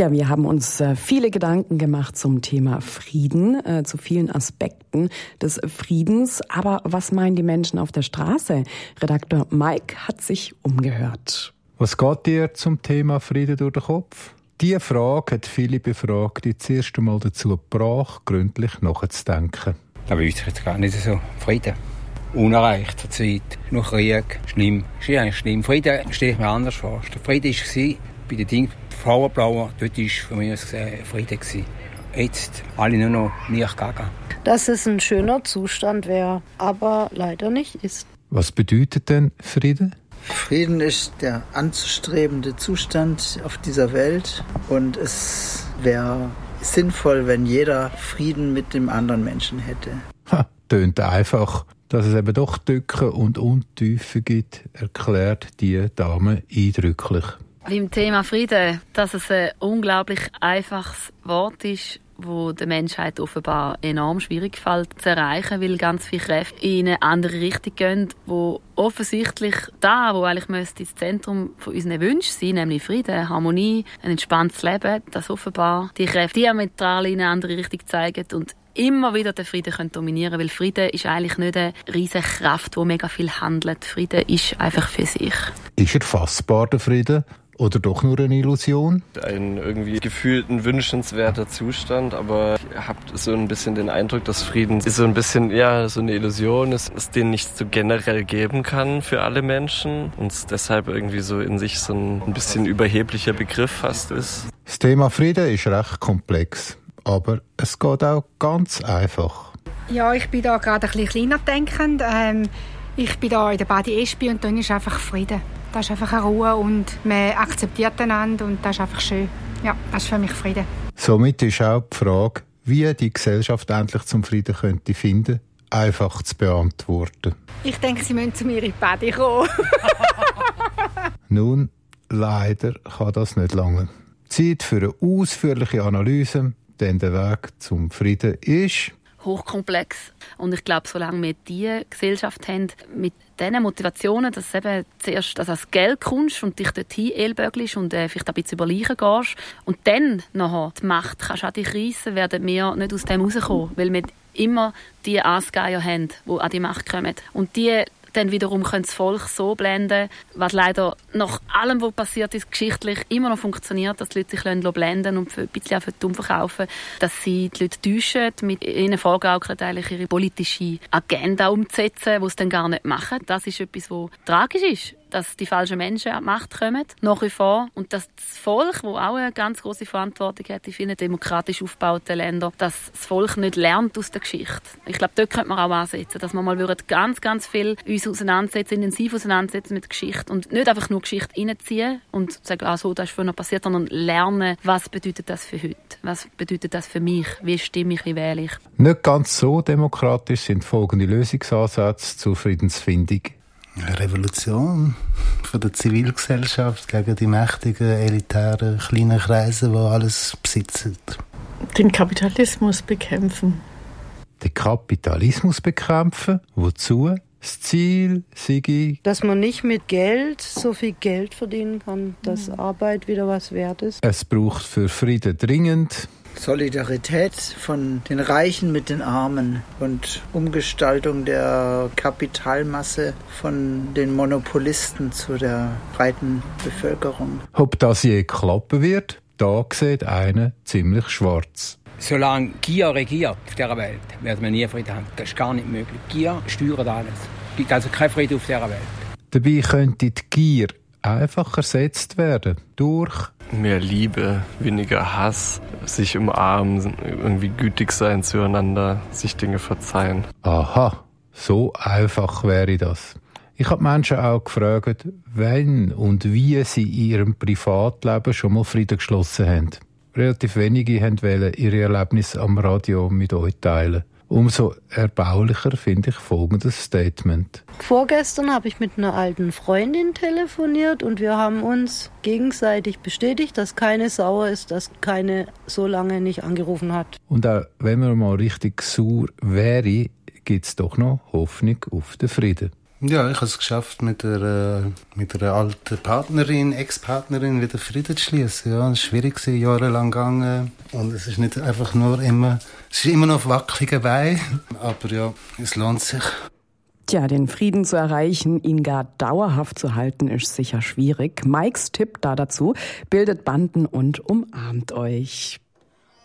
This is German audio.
Ja, wir haben uns viele Gedanken gemacht zum Thema Frieden, zu vielen Aspekten des Friedens. Aber was meinen die Menschen auf der Straße? Redakteur Mike hat sich umgehört. Was geht dir zum Thema Frieden durch den Kopf? Diese Frage hat viele Befragte zuerst einmal dazu gebracht, gründlich nachzudenken. Aber bei uns ist es gar nicht so. Frieden. Unerreicht zurzeit. Nur Krieg. Schlimm. Es ist eigentlich schlimm. Frieden stelle ich mir anders vor. Der Frieden war bei den Dingen Frauenblauen. Dort war von mir aus gesehen Frieden. Jetzt alle nur noch nicht gaga. Dass es ein schöner Zustand wäre, aber leider nicht ist. Was bedeutet denn Frieden? Frieden ist der anzustrebende Zustand auf dieser Welt. Und es wäre sinnvoll, wenn jeder Frieden mit dem anderen Menschen hätte. Tönt einfach. Dass es eben doch Tücken und Untiefen gibt, erklärt die Dame eindrücklich. Beim Thema Frieden, dass es ein unglaublich einfaches Wort ist, wo der Menschheit offenbar enorm schwierig fällt zu erreichen, weil ganz viele Kräfte in eine andere Richtung gehen, wo offensichtlich wo eigentlich müsste das Zentrum von unseren Wünschen sein, nämlich Frieden, Harmonie, ein entspanntes Leben, dass offenbar die Kräfte diametral in eine andere Richtung zeigen und immer wieder den Frieden dominieren können, weil Frieden ist eigentlich nicht eine riesige Kraft, die mega viel handelt. Frieden ist einfach für sich. Ist er fassbar, der Frieden? Oder doch nur eine Illusion? Ein irgendwie gefühlten, wünschenswerter Zustand, aber ich habe so ein bisschen den Eindruck, dass Frieden ist so ein bisschen, so eine Illusion ist, es den nicht so generell geben kann für alle Menschen und es deshalb irgendwie so in sich so ein bisschen überheblicher Begriff fast ist. Das Thema Frieden ist recht komplex, aber es geht auch ganz einfach. Ja, ich bin da gerade ein bisschen kleiner denkend. Ich bin da in der Badi Espi und dann ist einfach Frieden. Da ist einfach eine Ruhe und man akzeptiert einander und das ist einfach schön. Ja, das ist für mich Frieden. Somit ist auch die Frage, wie die Gesellschaft endlich zum Frieden könnte finden, einfach zu beantworten. Ich denke, sie müssen zu mir in die Badi kommen. Nun, leider kann das nicht lange. Zeit für eine ausführliche Analyse, denn der Weg zum Frieden ist hochkomplex. Und ich glaube, solange wir diese Gesellschaft haben, mit diesen Motivationen, dass du eben zuerst als Geld kommst und dich dorthin ellbögelst und vielleicht ein bisschen über Leichen gehst und dann nachher die Macht kannst an dich reissen, werden wir nicht aus dem rauskommen, weil wir immer die Aasgeier haben, die an die Macht kommen. Und die dann wiederum können das Volk so blenden, was leider nach allem, was passiert ist, geschichtlich immer noch funktioniert, dass die Leute sich blenden und ein bisschen auch für dumm verkaufen, dass sie die Leute täuschen, mit ihnen vorgaukeln, eigentlich ihre politische Agenda umzusetzen, die sie dann gar nicht machen. Das ist etwas, was tragisch ist, dass die falschen Menschen an die Macht kommen, nach wie vor. Und dass das Volk, das auch eine ganz grosse Verantwortung hat in vielen demokratisch aufgebauten Ländern, dass das Volk nicht lernt aus der Geschichte. Ich glaube, dort könnte man auch ansetzen, dass wir mal ganz, ganz viel uns intensiv auseinandersetzen mit der Geschichte und nicht einfach nur Geschichte reinziehen und sagen, so, das ist vorhin passiert, sondern lernen, was bedeutet das für heute? Was bedeutet das für mich? Wie stimme ich, wie wähle ich? Nicht ganz so demokratisch sind folgende Lösungsansätze zur Friedensfindung. Eine Revolution von der Zivilgesellschaft gegen die mächtigen, elitären, kleinen Kreise, die alles besitzen. Den Kapitalismus bekämpfen. Den Kapitalismus bekämpfen? Wozu? Das Ziel sei, dass man nicht mit Geld so viel Geld verdienen kann, dass Arbeit wieder was wert ist. Es braucht für Frieden dringend Solidarität von den Reichen mit den Armen und Umgestaltung der Kapitalmasse von den Monopolisten zu der breiten Bevölkerung. Ob das je klappen wird, da sieht einer ziemlich schwarz. Solange Gier regiert auf dieser Welt, werden wir nie Frieden haben. Das ist gar nicht möglich. Gier steuert alles. Es gibt also keinen Frieden auf dieser Welt. Dabei könnte die Gier einfach ersetzt werden durch mehr Liebe, weniger Hass, sich umarmen, irgendwie gütig sein zueinander, sich Dinge verzeihen. Aha, so einfach wäre das. Ich habe Menschen auch gefragt, wenn und wie sie in ihrem Privatleben schon mal Frieden geschlossen haben. Relativ wenige wollten ihre Erlebnisse am Radio mit euch teilen. Umso erbaulicher finde ich folgendes Statement. Vorgestern habe ich mit einer alten Freundin telefoniert und wir haben uns gegenseitig bestätigt, dass keine sauer ist, dass keine so lange nicht angerufen hat. Und auch wenn man mal richtig sauer wäre, gibt es doch noch Hoffnung auf den Frieden. Ja, ich habe es geschafft, mit einer alten Partnerin, Ex-Partnerin wieder Frieden zu schließen. Ja, es war schwierig, jahrelang gegangen. Und es ist nicht einfach nur immer, es ist immer noch auf wackeligen Beinen. Aber ja, es lohnt sich. Tja, den Frieden zu erreichen, ihn gar dauerhaft zu halten, ist sicher schwierig. Mikes Tipp dazu: bildet Banden und umarmt euch.